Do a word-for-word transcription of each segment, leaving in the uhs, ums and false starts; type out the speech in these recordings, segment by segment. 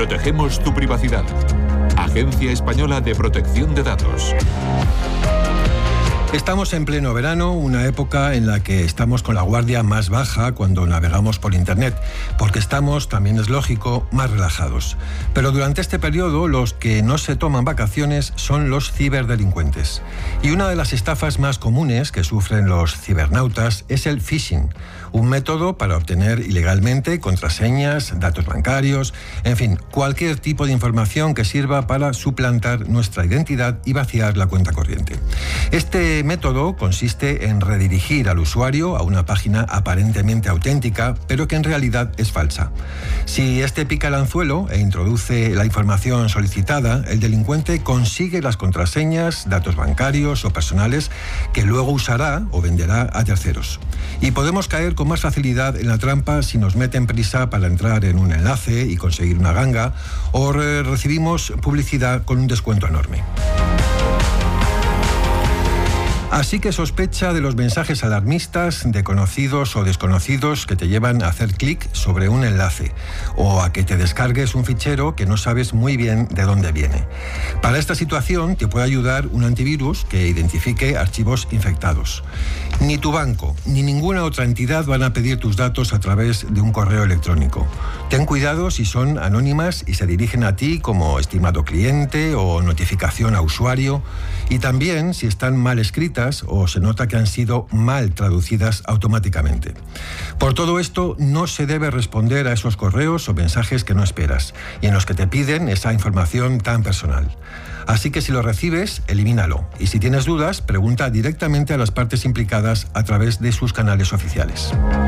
Protegemos tu privacidad. Agencia Española de Protección de Datos. Estamos en pleno verano, una época en la que estamos con la guardia más baja cuando navegamos por Internet, porque estamos, también es lógico, más relajados. Pero durante este periodo, los que no se toman vacaciones son los ciberdelincuentes. Y una de las estafas más comunes que sufren los cibernautas es el phishing, un método para obtener ilegalmente contraseñas, datos bancarios, en fin, cualquier tipo de información que sirva para suplantar nuestra identidad y vaciar la cuenta corriente. Este método consiste en redirigir al usuario a una página aparentemente auténtica, pero que en realidad es falsa. Si este pica el anzuelo e introduce la información solicitada, el delincuente consigue las contraseñas, datos bancarios o personales que luego usará o venderá a terceros. Y podemos caer con más facilidad en la trampa si nos meten prisa para entrar en un enlace y conseguir una ganga, o re- recibimos publicidad con un descuento enorme. Así que sospecha de los mensajes alarmistas de conocidos o desconocidos que te llevan a hacer clic sobre un enlace o a que te descargues un fichero que no sabes muy bien de dónde viene. Para esta situación te puede ayudar un antivirus que identifique archivos infectados. Ni tu banco ni ninguna otra entidad van a pedir tus datos a través de un correo electrónico. Ten cuidado si son anónimas y se dirigen a ti como estimado cliente o notificación a usuario, y también si están mal escritas o se nota que han sido mal traducidas automáticamente. Por todo esto, no se debe responder a esos correos o mensajes que no esperas y en los que te piden esa información tan personal. Así que si lo recibes, elimínalo. Y si tienes dudas, pregunta directamente a las partes implicadas a través de sus canales oficiales.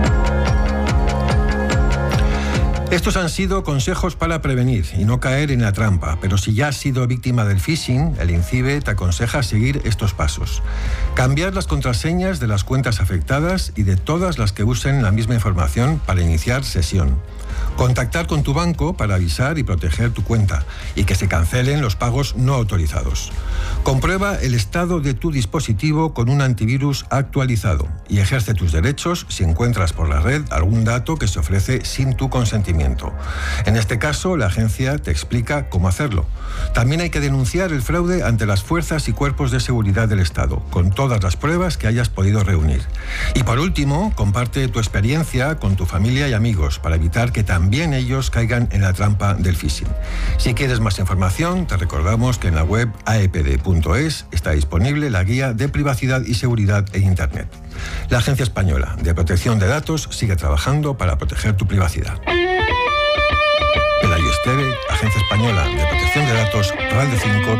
Estos han sido consejos para prevenir y no caer en la trampa, pero si ya has sido víctima del phishing, el INCIBE te aconseja seguir estos pasos. Cambiar las contraseñas de las cuentas afectadas y de todas las que usen la misma información para iniciar sesión. Contactar con tu banco para avisar y proteger tu cuenta y que se cancelen los pagos no autorizados. Comprueba el estado de tu dispositivo con un antivirus actualizado y ejerce tus derechos si encuentras por la red algún dato que se ofrece sin tu consentimiento. En este caso, la agencia te explica cómo hacerlo. También hay que denunciar el fraude ante las fuerzas y cuerpos de seguridad del Estado, con todas las pruebas que hayas podido reunir. Y por último, comparte tu experiencia con tu familia y amigos para evitar que también ellos caigan en la trampa del phishing. Si quieres más información, te recordamos que en la web a e p d punto es está disponible la guía de privacidad y seguridad en Internet. La Agencia Española de Protección de Datos sigue trabajando para proteger tu privacidad. Pelayo Esteve, Agencia Española de Protección de Datos, RAL de cinco.